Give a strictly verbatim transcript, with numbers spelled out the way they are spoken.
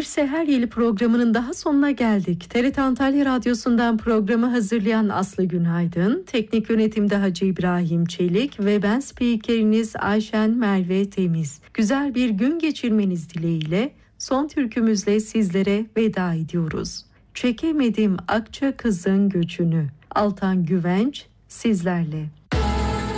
Bir Seher Yeli programının daha sonuna geldik. T R T Antalya Radyosu'ndan programı hazırlayan Aslı Günaydın, teknik yönetimde Hacı İbrahim Çelik ve ben spikeriniz Ayşen Merve Temiz. Güzel bir gün geçirmeniz dileğiyle son türkümüzle sizlere veda ediyoruz. Çekemedim Akça Kızın Göçünü. Altan Güvenç sizlerle.